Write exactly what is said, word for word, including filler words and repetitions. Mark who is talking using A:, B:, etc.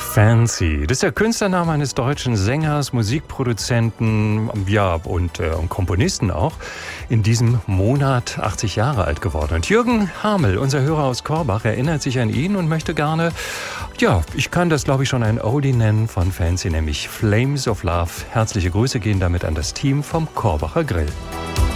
A: Fancy. Das ist der Künstlername eines deutschen Sängers, Musikproduzenten, ja, und, äh, und Komponisten auch. In diesem Monat achtzig Jahre alt geworden. Und Jürgen Hamel, unser Hörer aus Korbach, erinnert sich an ihn und möchte gerne, ja, ich kann das, glaube ich, schon ein Oldie nennen von Fancy, nämlich Flames of Love. Herzliche Grüße gehen damit an das Team vom Korbacher Grill.